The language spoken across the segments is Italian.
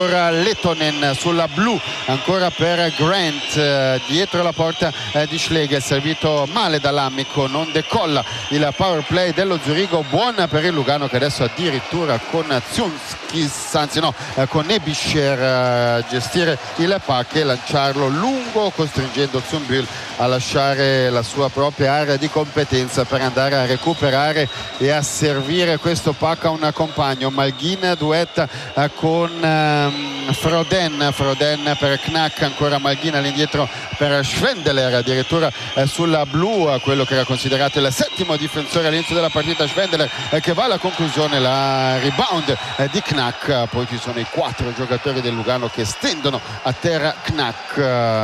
Lettonen sulla blu ancora per Grant, dietro la porta di Schlegel, servito male dall'Amico, non decolla il power play dello Zurigo. Buona per il Lugano che adesso addirittura con Zunskis, anzi no, con Ebischer gestire il puck e lanciarlo lungo, costringendo Zumbühl a lasciare la sua propria area di competenza per andare a recuperare e a servire questo puck a un compagno. Malghin duetta con Froden per Knack, ancora Malghin all'indietro per Schwendeler, addirittura sulla blu, quello che era considerato il settimo difensore all'inizio della partita, Schwendeler, che va alla conclusione, la rebound di Knack. Poi ci sono i 4 giocatori del Lugano che stendono a terra Knack,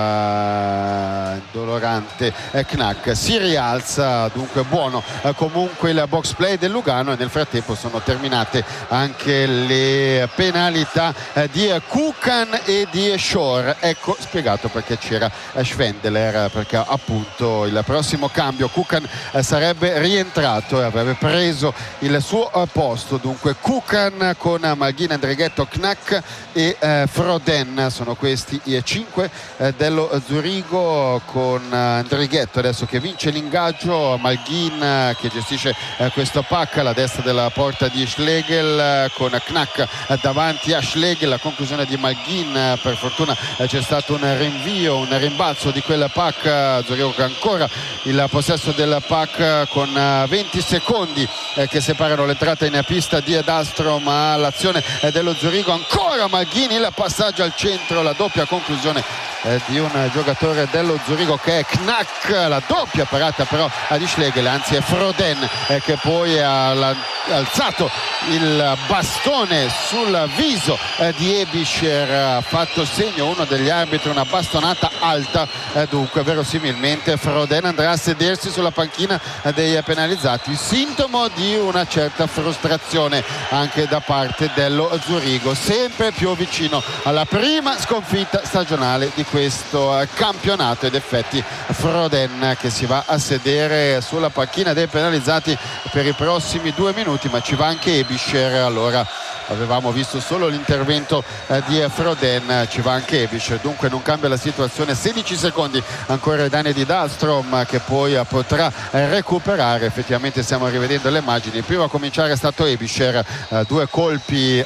dolorante. Knack si rialza, dunque buono comunque il box play del Lugano, e nel frattempo sono terminate anche le penalità di Kukan e di Shore. Ecco spiegato perché c'era Schwendeler, perché appunto il prossimo cambio Kukan sarebbe rientrato e avrebbe preso il suo posto. Dunque Kukan con Malghin, Andrighetto, Knack e Froden, sono questi i 5 dello Zurigo, con Andrighetto adesso che vince l'ingaggio, Malghin che gestisce questo puck alla destra della porta di Schlegel, con Knack davanti a Schlegel. La conclusione di Malghin, per fortuna c'è stato un rinvio, un rimbalzo di quel puck. Zurigo che ancora il possesso del puck, con 20 secondi che separano l'entrata in pista di Dahlstrom all'azione dello Zurigo. Ancora Malghin, il passaggio al centro, la doppia conclusione di un giocatore dello Zurigo che è Knack, la doppia parata però di Schlegel, anzi è Froden che poi ha alzato il bastone sul viso di Ebischer, ha fatto segno uno degli arbitri, una bastonata alta, dunque verosimilmente Froden andrà a sedersi sulla panchina dei penalizzati, sintomo di una certa frustrazione anche da parte dello Zurigo, sempre più vicino alla prima sconfitta stagionale di questo campionato, ed effetti Froden che si va a sedere sulla panchina dei penalizzati per i prossimi 2 minuti, ma ci va anche Ebischer. Allora avevamo visto solo l'intervento di Froden, ci va anche Ebischer, dunque non cambia la situazione. 16 secondi ancora ai danni di Dahlstrom, che poi potrà recuperare. Effettivamente stiamo rivedendo le immagini, il primo a cominciare è stato Ebischer, 2 colpi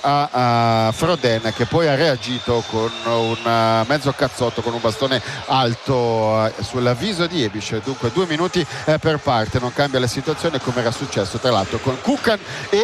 a Froden che poi ha reagito con un mezzo cazzotto, con un bastone alto sul viso di Ebischer. Dunque 2 minuti per parte, non cambia la situazione, come era successo tra l'altro con Kukan e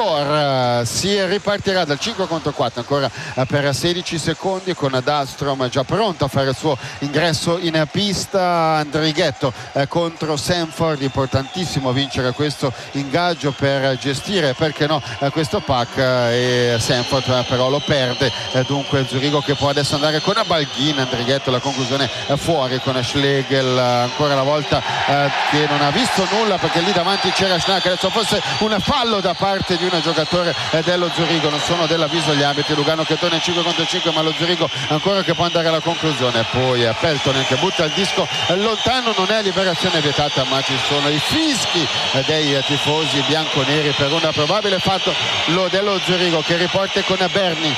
Shore. Si ripartirà dal 5 contro 4 ancora per 16 secondi, con Dahlstrom già pronto a fare il suo ingresso in pista. Andrighetto contro Sanford, importantissimo vincere questo ingaggio per gestire, perché no, questo puck, e Sanford però lo perde. Dunque Zurigo che può adesso andare con Malghin, Andrighetto la conclusione fuori con Schlegel ancora una volta che non ha visto nulla, perché lì davanti c'era Schnack. Adesso forse un fallo da parte di un giocatore dello Zurigo, non sono dell'avviso gli arbitri. Lugano che torna in 5 contro 5, ma lo Zurigo ancora che può andare alla conclusione. Poi Peltonen che butta il disco lontano, non è liberazione vietata, ma ci sono i fischi dei tifosi bianconeri per un probabile fatto lo dello Zurigo, che riporta con Berni.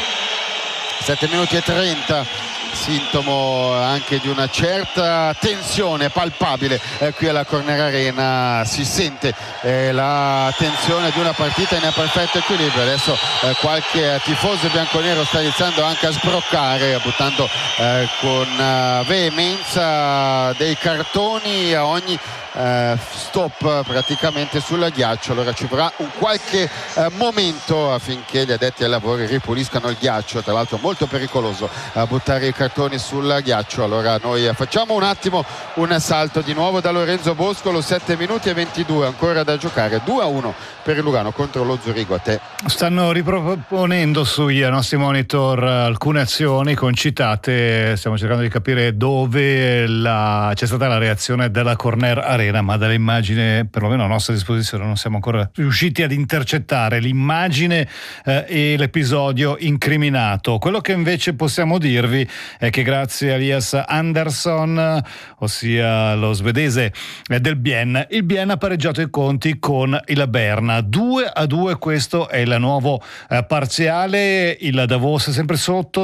7 minuti e 30, sintomo anche di una certa tensione palpabile qui alla Corner Arena. Si sente la tensione di una partita in perfetto equilibrio. Adesso qualche tifoso bianconero sta iniziando anche a sbroccare, buttando con veemenza dei cartoni a ogni stop praticamente sul ghiaccio. Allora ci vorrà un qualche momento affinché gli addetti ai lavori ripuliscano il ghiaccio, tra l'altro molto pericoloso buttare i cartoni sul ghiaccio. Allora noi facciamo un attimo un salto di nuovo da Lorenzo Boscolo. 7 minuti e 22 ancora da giocare, 2-1 per il Lugano contro lo Zurigo. A te. Stanno riproponendo sui nostri monitor alcune azioni concitate, stiamo cercando di capire dove c'è stata la reazione della Corner Arena, ma dall'immagine perlomeno a nostra disposizione non siamo ancora riusciti ad intercettare l'immagine e l'episodio incriminato. Quello che invece possiamo dirvi che grazie a Elias Andersson, ossia lo svedese del Bien, il Bien ha pareggiato i conti con il Berna 2-2. Questo è il nuovo parziale. Il Davos è sempre sotto